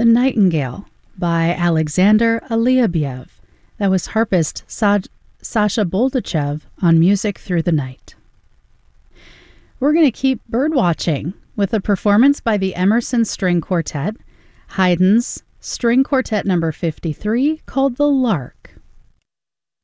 The Nightingale by Alexander Aliabiev. That was harpist Sasha Boldachev on Music Through the Night. We're going to keep birdwatching with a performance by the Emerson String Quartet, Haydn's String Quartet number 53, called The Lark.